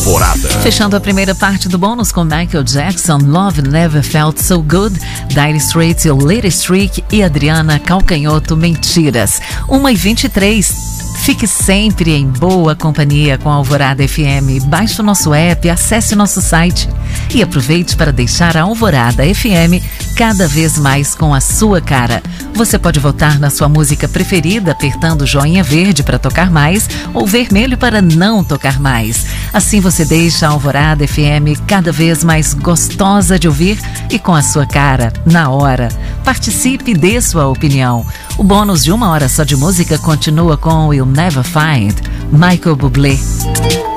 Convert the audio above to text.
Alvorada. Fechando a primeira parte do bônus com Michael Jackson, Love Never Felt So Good, Dire Straits, Lady Streak e Adriana Calcanhoto, Mentiras. 1h23. Fique sempre em boa companhia com a Alvorada FM. Baixe o nosso app, acesse nosso site e aproveite para deixar a Alvorada FM cada vez mais com a sua cara. Você pode votar na sua música preferida apertando o joinha verde para tocar mais ou vermelho para não tocar mais. Assim você deixa a Alvorada FM cada vez mais gostosa de ouvir e com a sua cara, na hora. Participe e dê sua opinião. O bônus de 1 hora só de música continua com We'll Never Find, Michael Bublé.